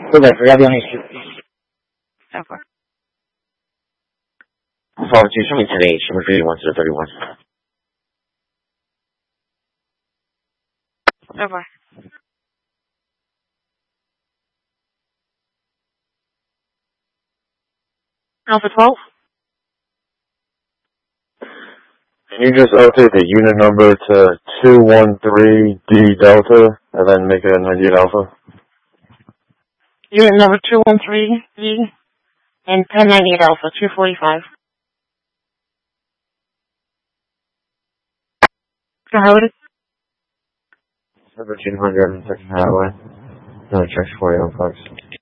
Quebec, for Avion HQ. Over. Follow to show me 10H, number 31 to the 31. Over. Alpha 12. Can you just update the unit number to 213D Delta and then make it a 98 Alpha? Unit number 213D and 1098 Alpha 245. Highway. 1700 on 2nd Highway. Another checks for you on Fox.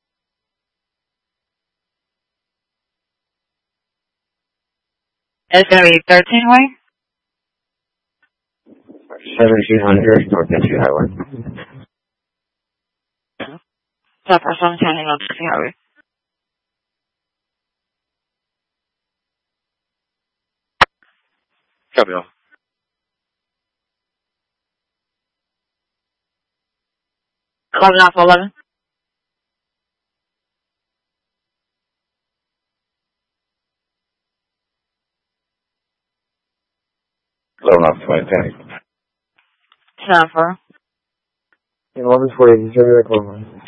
It's going to be 13 way. 1700 North Entry Highway. Top or 17 on 13 highway. Copy all. Alpha 11. 11 Alpha 20. 10 4. 1140, you show me that close line.